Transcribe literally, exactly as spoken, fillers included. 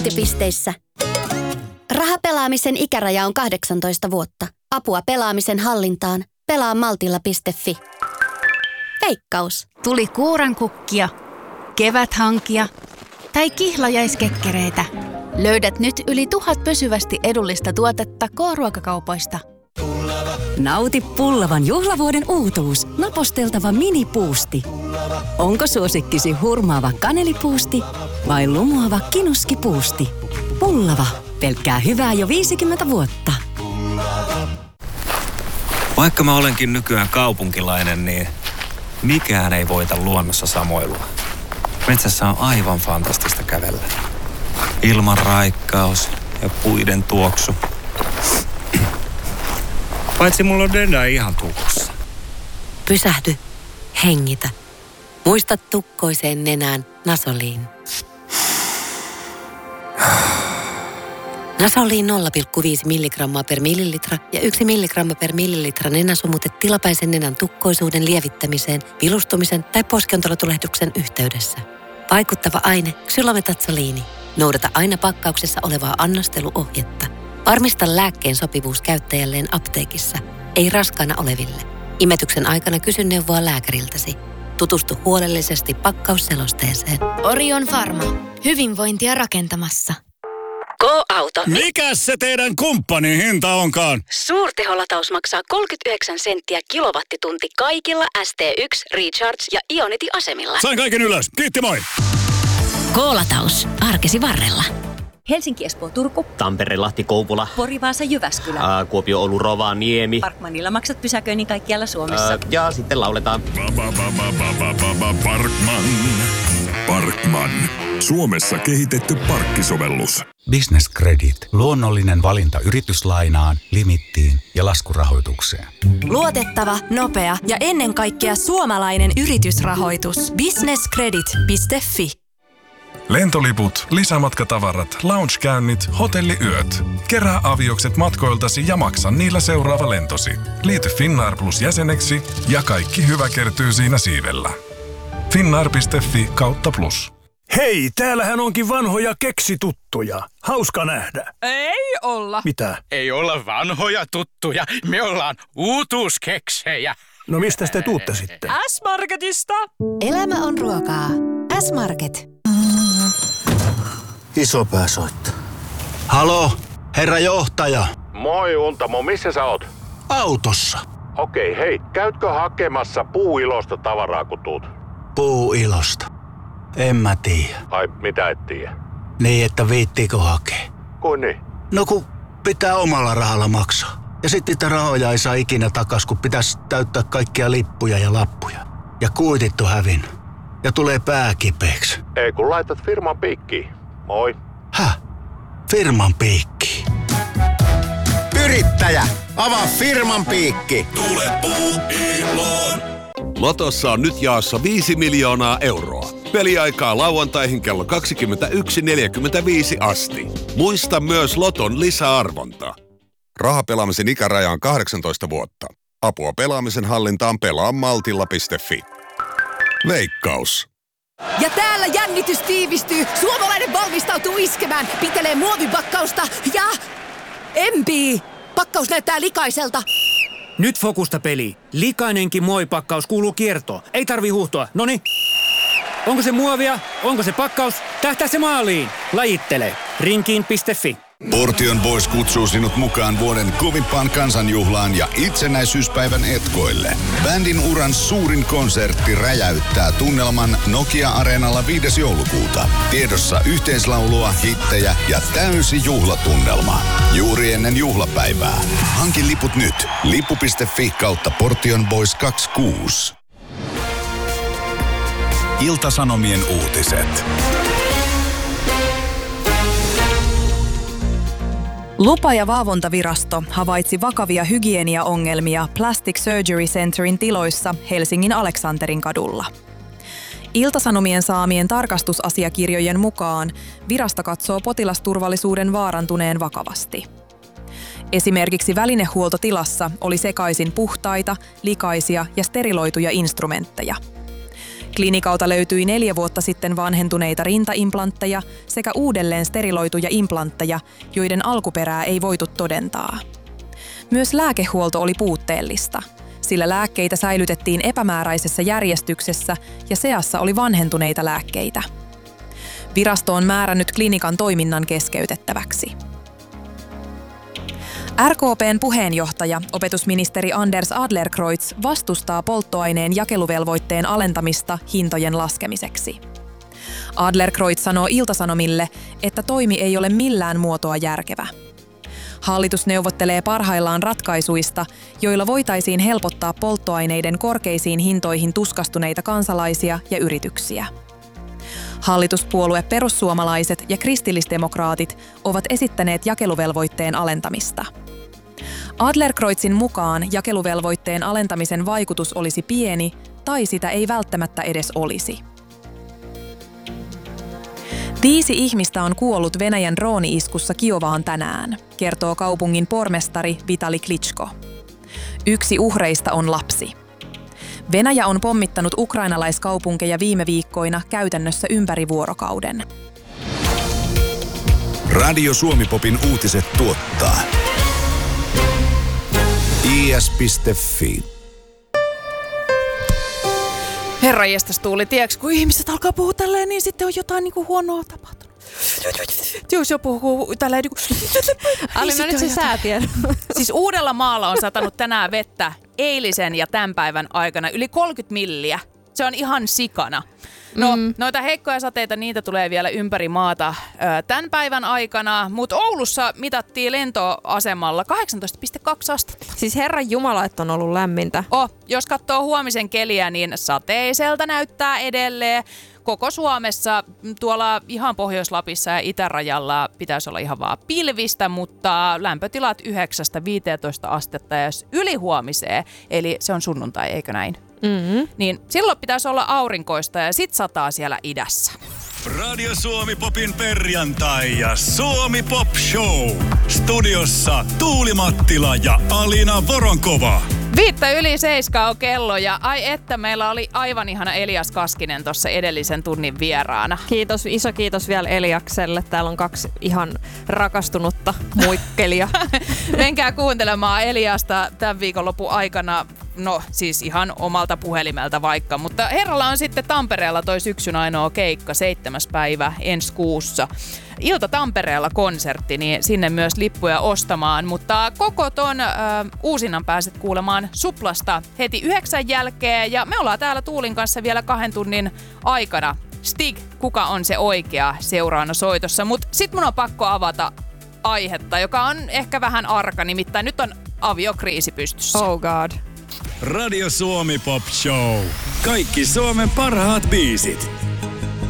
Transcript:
Korttipisteissä. Rahapelaamisen ikäraja on kahdeksantoista vuotta. Apua pelaamisen hallintaan. Pelaa maltilla piste fi. Veikkaus. Tuli kuurankukkia, keväthankia tai kihlajaiskekkereitä. Löydät nyt yli tuhat pysyvästi edullista tuotetta K-ruokakaupoista. Nauti Pullavan juhlavuoden uutuus. Naposteltava minipuusti. Onko suosikkisi hurmaava kanelipuusti vai lumoava kinuskipuusti? Pullava. Pelkkää hyvää jo viisikymmentä vuotta. Vaikka mä olenkin nykyään kaupunkilainen, niin mikään ei voita luonnossa samoilua. Metsässä on aivan fantastista kävellä. Ilman raikkaus ja puiden tuoksu. Paitsi mulla on denda ihan tukossa. Pysähdy. Hengitä. Muista tukkoiseen nenään Nasoliin. Nasoliin nolla pilkku viisi milligrammaa per millilitra ja yksi milligramma per millilitra nenäsumute tilapäisen nenän tukkoisuuden lievittämiseen, vilustumisen tai poskiontelotulehduksen yhteydessä. Vaikuttava aine xylometazoliini. Noudata aina pakkauksessa olevaa annosteluohjetta. Varmista lääkkeen sopivuus käyttäjälleen apteekissa, ei raskaana oleville. Imetyksen aikana kysy neuvoa lääkäriltäsi. Tutustu huolellisesti pakkausselosteeseen. Orion Pharma. Hyvinvointia rakentamassa. Go-auto. Mikäs se teidän kumppanin hinta onkaan? Suurteholataus maksaa kolmekymmentäyhdeksän senttiä kilowattitunti kaikilla S T yksi, Recharge ja Ionity-asemilla. Sain kaiken ylös. Kiitti, moi! Go-lataus. Arkesi varrella. Helsinki, Espoo, Turku. Tampere, Lahti, Kouvola. Pori, Vaasa, Jyväskylä. Ää, Kuopio, Oulu, Rovaniemi. Parkmanilla maksat pysäköinnin kaikkialla Suomessa. Ää, ja sitten lauletaan. Parkman. Parkman. Suomessa kehitetty parkkisovellus. Business Credit. Luonnollinen valinta yrityslainaan, limittiin ja laskurahoitukseen. Luotettava, nopea ja ennen kaikkea suomalainen yritysrahoitus. business credit piste fi. Lentoliput, lisämatkatavarat, loungekäynnit, hotelliyöt. Kerää aviokset matkoiltasi ja maksa niillä seuraava lentosi. Liity Finnair Plus jäseneksi ja kaikki hyvä kertyy siinä siivellä. finnair piste fi kautta plus. Hei, täällähän onkin vanhoja keksituttuja. Hauska nähdä. Ei olla. Mitä? Ei olla vanhoja tuttuja. Me ollaan uutuuskeksejä. No mistä te tuutte sitten? S-Marketista. Elämä on ruokaa. S-Market. Iso pää soittaa. Halo, herra johtaja. Moi Untamo, missä sä oot? Autossa. Okei, hei, käytkö hakemassa Puuilosta tavaraa kun tuut? Puuilosta? En mä tiedä. Ai, mitä et tiedä? Niin, että viittiikö hakea? Kuin niin? No kun pitää omalla rahalla maksaa. Ja sitten niitä rahoja ei saa ikinä takas, kun pitäisi täyttää kaikkia lippuja ja lappuja. Ja kuitit on hävinnyt. Ja tulee pää kipeäksi. Ei kun laitat firman piikkiin. Moi. Häh? Firman piikki? Yrittäjä, avaa firman piikki. Tule Puuiloon. Lotossa on nyt jaossa viisi miljoonaa euroa. Peliaikaa lauantaihin kello kaksikymmentäyksi neljäkymmentäviisi asti. Muista myös Loton lisäarvonta. Rahapelaamisen ikäraja on kahdeksantoista vuotta. Apua pelaamisen hallintaan pelaa maltilla piste fi. Veikkaus. Ja täällä jännitys tiivistyy. Suomalainen valmistautuu iskemään. Pitelee muovipakkausta ja empii. Pakkaus näyttää likaiselta. Nyt fokusta peli. Likainenkin muovipakkaus kuuluu kiertoon. Ei tarvi huuhtoa. Noniin. Onko se muovia? Onko se pakkaus? Tähtää se maaliin. Lajittele. Rinkiin piste fi. Portion Boys kutsuu sinut mukaan vuoden kovimpaan kansanjuhlaan ja itsenäisyyspäivän etkoille. Bändin uran suurin konsertti räjäyttää tunnelman Nokia-areenalla viides joulukuuta. Tiedossa yhteislaulua, hittejä ja täysi juhlatunnelma. Juuri ennen juhlapäivää. Hankin liput nyt. lippu piste fi kautta Portion Boys kaksikymmentäkuusi. Ilta-Sanomien uutiset. Lupa- ja valvontavirasto havaitsi vakavia hygieniaongelmia Plastic Surgery Centerin tiloissa Helsingin Aleksanterin kadulla. Ilta-Sanomien saamien tarkastusasiakirjojen mukaan virasto katsoo potilasturvallisuuden vaarantuneen vakavasti. Esimerkiksi välinehuoltotilassa oli sekaisin puhtaita, likaisia ja steriloituja instrumentteja. Klinikalta löytyi neljä vuotta sitten vanhentuneita rintaimplantteja sekä uudelleen steriloituja implantteja, joiden alkuperää ei voitu todentaa. Myös lääkehuolto oli puutteellista, sillä lääkkeitä säilytettiin epämääräisessä järjestyksessä ja seassa oli vanhentuneita lääkkeitä. Virasto on määrännyt klinikan toiminnan keskeytettäväksi. R K P:n puheenjohtaja, opetusministeri Anders Adlercreutz vastustaa polttoaineen jakeluvelvoitteen alentamista hintojen laskemiseksi. Adlercreutz sanoo Ilta-Sanomille, että toimi ei ole millään muotoa järkevä. Hallitus neuvottelee parhaillaan ratkaisuista, joilla voitaisiin helpottaa polttoaineiden korkeisiin hintoihin tuskastuneita kansalaisia ja yrityksiä. Hallituspuolue perussuomalaiset ja kristillisdemokraatit ovat esittäneet jakeluvelvoitteen alentamista. Adlercreutzin mukaan jakeluvelvoitteen alentamisen vaikutus olisi pieni tai sitä ei välttämättä edes olisi. Viisi ihmistä on kuollut Venäjän drooni-iskussa Kiovaan tänään, kertoo kaupungin pormestari Vitali Klitschko. Yksi uhreista on lapsi. Venäjä on pommittanut ukrainalaiskaupunkeja viime viikkoina käytännössä ympäri vuorokauden. Radio Suomi-popin uutiset tuottaa i s piste f i. Herranjestas Tuuli, tiedätkö, kun ihmiset alkaa puhua tälleen, niin sitten on jotain niin kuin huonoa tapahtunut. Jos joku puhuu tälleen niin kuin... Alina, nyt se säätiedä. Siis Uudellamaalla on satanut tänään vettä eilisen ja tämän päivän aikana yli kolmekymmentä milliä. Se on ihan sikana. No, mm. noita heikkoja sateita, niitä tulee vielä ympäri maata ö, tämän päivän aikana, mutta Oulussa mitattiin lentoasemalla kahdeksantoista pilkku kaksi astetta. Siis Herran Jumala, että on ollut lämmintä. Oh, jos katsoo huomisen keliä, niin sateiselta näyttää edelleen. Koko Suomessa, tuolla ihan Pohjois-Lapissa ja itärajalla pitäisi olla ihan vaan pilvistä, mutta lämpötilat yhdeksästä viiteentoista astetta ja yli huomiseen, eli se on sunnuntai, eikö näin? Mm-hmm. Niin silloin pitäisi olla aurinkoista ja sit sataa siellä idässä. Radio Suomi Popin perjantai ja Suomi Pop Show. Studiossa Tuuli Mattila ja Alina Voronkova. Viittä yli seiskaa on kello ja ai että meillä oli aivan ihana Elias Kaskinen tuossa edellisen tunnin vieraana. Kiitos, iso kiitos vielä Eliakselle. Täällä on kaksi ihan rakastunutta muikkelia. Menkää kuuntelemaan Eliasta tämän viikonlopun aikana. No siis ihan omalta puhelimelta vaikka, mutta herralla on sitten Tampereella toi syksyn ainoa keikka, seitsemäs päivä ensi kuussa. Ilta Tampereella konsertti, niin sinne myös lippuja ostamaan, mutta koko ton ö, uusinnan pääset kuulemaan Suplasta heti yhdeksän jälkeen ja me ollaan täällä Tuulin kanssa vielä kahden tunnin aikana. Stig, kuka on se oikea seuraana soitossa, mutta sit mun on pakko avata aihetta, joka on ehkä vähän arka, nimittäin nyt on aviokriisi pystyssä. Oh god. Radio Suomi Pop Show. Kaikki Suomen parhaat biisit.